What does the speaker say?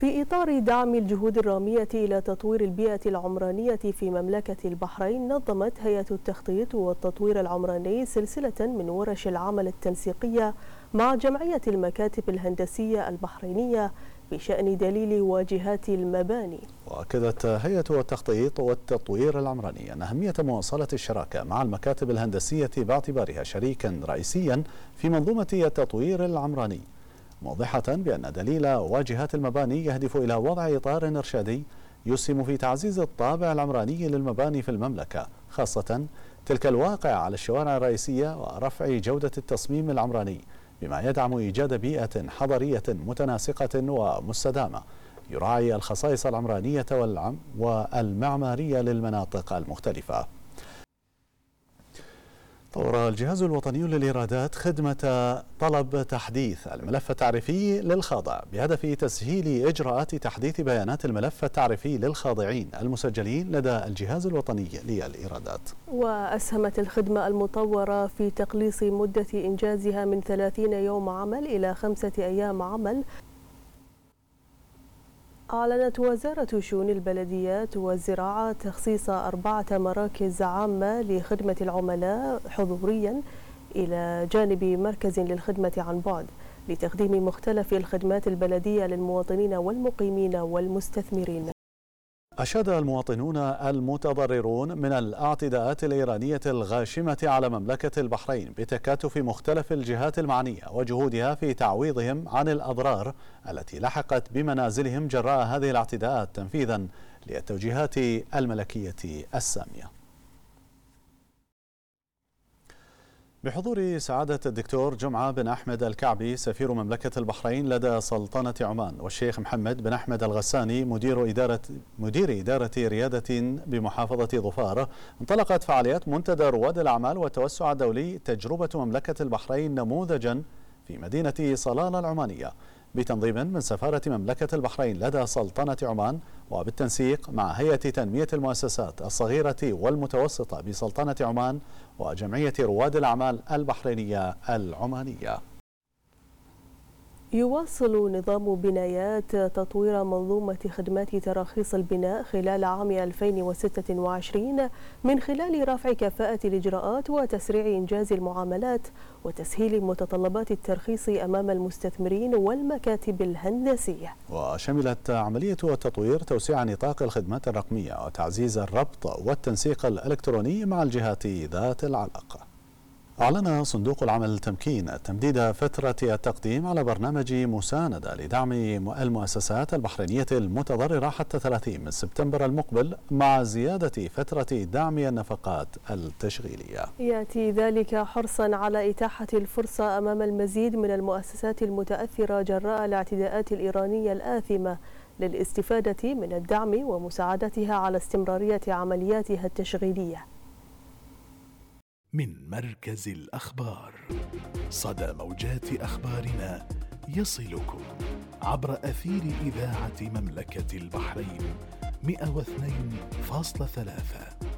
في إطار دعم الجهود الرامية إلى تطوير البيئة العمرانية في مملكة البحرين، نظمت هيئة التخطيط والتطوير العمراني سلسلة من ورش العمل التنسيقية مع جمعية المكاتب الهندسية البحرينية بشأن دليل واجهات المباني. وأكدت هيئة التخطيط والتطوير العمراني أن أهمية مواصلة الشراكة مع المكاتب الهندسية باعتبارها شريكا رئيسيا في منظومة التطوير العمراني، موضحة بأن دليل واجهات المباني يهدف إلى وضع إطار إرشادي يسهم في تعزيز الطابع العمراني للمباني في المملكة، خاصة تلك الواقعة على الشوارع الرئيسية، ورفع جودة التصميم العمراني بما يدعم إيجاد بيئة حضرية متناسقة ومستدامة يراعي الخصائص العمرانية والمعمارية للمناطق المختلفة. طور الجهاز الوطني للإيرادات خدمة طلب تحديث الملف التعريفي للخاضع بهدف تسهيل إجراءات تحديث بيانات الملف التعريفي للخاضعين المسجلين لدى الجهاز الوطني للإيرادات. وأسهمت الخدمة المطورة في تقليص مدة إنجازها من 30 يوم عمل إلى 5 أيام عمل. أعلنت وزارة شؤون البلديات والزراعة تخصيص 4 مراكز عامة لخدمة العملاء حضوريا إلى جانب مركز للخدمة عن بعد لتقديم مختلف الخدمات البلدية للمواطنين والمقيمين والمستثمرين. أشاد المواطنون المتضررون من الاعتداءات الإيرانية الغاشمة على مملكة البحرين بتكاتف مختلف الجهات المعنية وجهودها في تعويضهم عن الأضرار التي لحقت بمنازلهم جراء هذه الاعتداءات تنفيذا للتوجيهات الملكية السامية. بحضور سعادة الدكتور جمعة بن أحمد الكعبي سفير مملكة البحرين لدى سلطنة عمان، والشيخ محمد بن أحمد الغساني مدير إدارة ريادة بمحافظة ظفار، انطلقت فعاليات منتدى رواد الأعمال والتوسع الدولي تجربة مملكة البحرين نموذجا في مدينة صلالة العمانية بتنظيم من سفارة مملكة البحرين لدى سلطنة عمان، وبالتنسيق مع هيئة تنمية المؤسسات الصغيرة والمتوسطة بسلطنة عمان وجمعية رواد الأعمال البحرينية العمانية. يواصل نظام بنايات تطوير منظومة خدمات تراخيص البناء خلال عام 2026 من خلال رفع كفاءة الإجراءات وتسريع إنجاز المعاملات وتسهيل متطلبات الترخيص أمام المستثمرين والمكاتب الهندسية. وشملت عملية التطوير توسيع نطاق الخدمات الرقمية وتعزيز الربط والتنسيق الإلكتروني مع الجهات ذات العلاقة. أعلن صندوق العمل تمكين تمديد فترة التقديم على برنامج مساندة لدعم المؤسسات البحرينية المتضررة حتى 30 من سبتمبر المقبل، مع زيادة فترة دعم النفقات التشغيلية. يأتي ذلك حرصا على إتاحة الفرصة أمام المزيد من المؤسسات المتأثرة جراء الاعتداءات الإيرانية الآثمة للاستفادة من الدعم ومساعدتها على استمرارية عملياتها التشغيلية. من مركز الأخبار، صدى موجات أخبارنا يصلكم عبر أثير إذاعة مملكة البحرين 102.3.